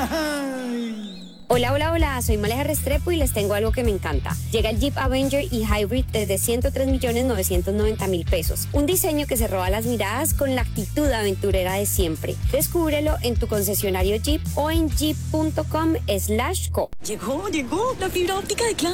Hola, hola, hola, soy Maleja Restrepo y les tengo algo que me encanta. Llega el Jeep Avenger y Hybrid desde 103.990.000 pesos. Un diseño que se roba las miradas con la actitud aventurera de siempre. Descúbrelo en tu concesionario Jeep o en jeep.com/co. Llegó la fibra óptica de Claro.